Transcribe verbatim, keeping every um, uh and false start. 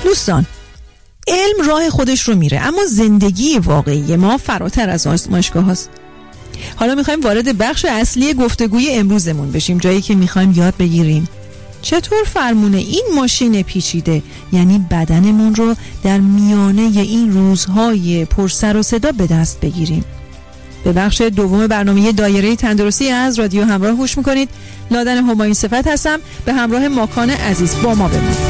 دوستان، علم راه خودش رو میره، اما زندگی واقعی ما فراتر از آزمایشگاه هاست. حالا میخوایم وارد بخش اصلی گفتگوی امروزمون بشیم، جایی که میخوایم یاد بگیریم چطور فرمونه این ماشین پیچیده، یعنی بدنمون رو در میانه این روزهای پر سر و صدا به دست بگیریم. به بخش دوم برنامه دایره تندرستی از رادیو همراه گوش میکنید. لادن همایون صفت هستم، به همراه ماکان عزیز با ما بمونید.